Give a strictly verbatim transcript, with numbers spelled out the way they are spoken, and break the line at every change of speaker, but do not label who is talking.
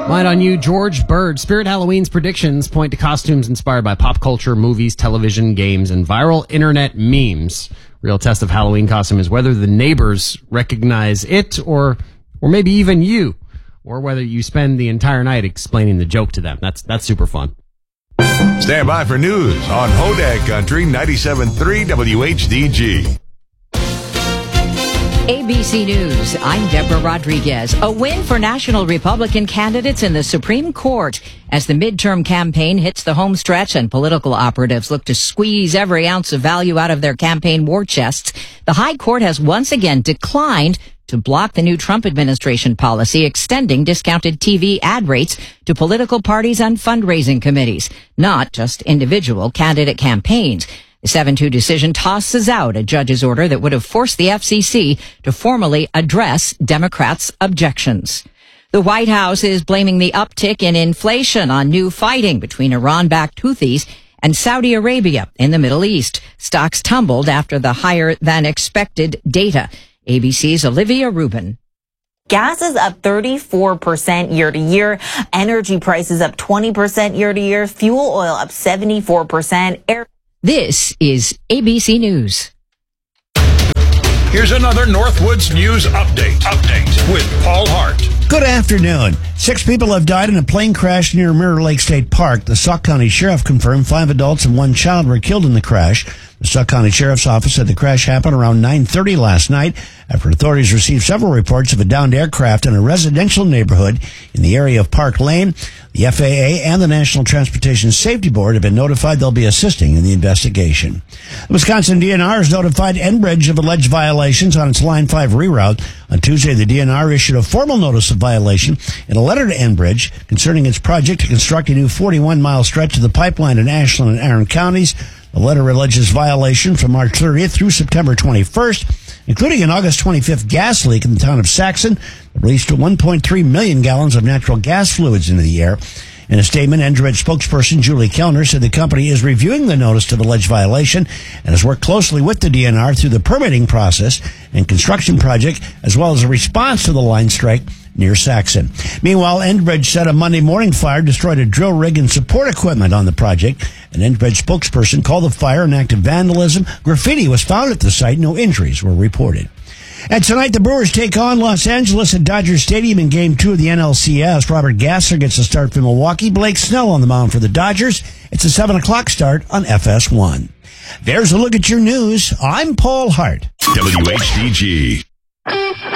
Mine on you, George Bird. Spirit Halloween's predictions point to costumes inspired by pop culture, movies, television, games, and viral internet memes. Real test of Halloween costume is whether the neighbors recognize it or or maybe even you, or whether you spend the entire night explaining the joke to them. That's that's super fun.
Stand by for news on Hodag Country ninety-seven point three W H D G.
A B C News, I'm Deborah Rodriguez. A win for national Republican candidates in the Supreme Court as the midterm campaign hits the home stretch and political operatives look to squeeze every ounce of value out of their campaign war chests. The High Court has once again declined to block the new Trump administration policy extending discounted T V ad rates to political parties and fundraising committees, not just individual candidate campaigns. The seven two decision tosses out a judge's order that would have forced the F C C to formally address Democrats' objections. The White House is blaming the uptick in inflation on new fighting between Iran-backed Houthis and Saudi Arabia in the Middle East. Stocks tumbled after the higher-than-expected data. A B C's Olivia Rubin.
Gas is up thirty-four percent year to year. Energy prices up twenty percent year to year. Fuel oil up seventy-four percent. Air-
This is A B C News.
Here's another Northwoods News Update. Update with Paul Hart.
Good afternoon. Six people have died in a plane crash near Mirror Lake State Park. The Sauk County Sheriff confirmed five adults and one child were killed in the crash. The Sauk County Sheriff's Office said the crash happened around nine thirty last night after authorities received several reports of a downed aircraft in a residential neighborhood in the area of Park Lane. The F A A and the National Transportation Safety Board have been notified they'll be assisting in the investigation. The Wisconsin D N R has notified Enbridge of alleged violations on its Line five reroute. On Tuesday, the D N R issued a formal notice of violation in a letter to Enbridge concerning its project to construct a new forty-one mile stretch of the pipeline in Ashland and Aaron counties. The letter alleges violation from March thirtieth through September twenty-first, including an August twenty-fifth gas leak in the town of Saxon that released one point three million gallons of natural gas fluids into the air. In a statement, Enbridge spokesperson Julie Kellner said the company is reviewing the notice of alleged violation and has worked closely with the D N R through the permitting process and construction project, as well as a response to the line strike near Saxon. Meanwhile, Enbridge said a Monday morning fire destroyed a drill rig and support equipment on the project. An Enbridge spokesperson called the fire an act of vandalism. Graffiti was found at the site. No injuries were reported. And tonight, the Brewers take on Los Angeles at Dodger Stadium in Game two of the N L C S. Robert Gasser gets a start for Milwaukee. Blake Snell on the mound for the Dodgers. It's a seven o'clock start on F S one. There's a look at your news. I'm Paul Hart.
W H D G.